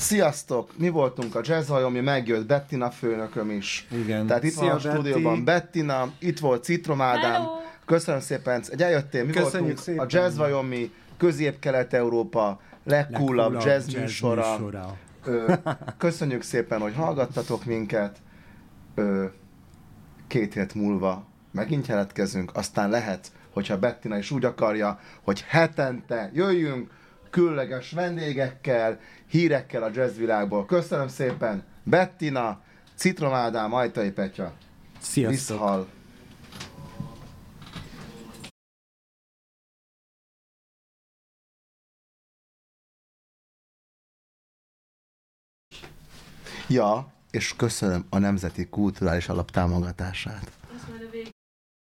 Sziasztok! Mi voltunk a Jazzvajomi, megjött Bettina főnököm is. Igen. Tehát itt van a stúdióban Bettina, itt volt Citrom Ádám. Hello. Köszönöm szépen, hogy eljöttél. Mi Köszönjük voltunk szépen. a Jazzvajomi, Közép-Kelet-Európa legcoolabb jazz műsora. Köszönjük szépen, hogy hallgattatok minket. 2 hét múlva megint jelentkezünk, aztán lehet, hogyha Bettina is úgy akarja, hogy hetente jöjjünk különleges vendégekkel, hírekkel a jazzvilágból. Köszönöm szépen, Bettina, Citrom Ádám, Ajtai Petya. Sziasztok! Visszhall. Ja, és köszönöm a Nemzeti Kulturális Alap támogatását.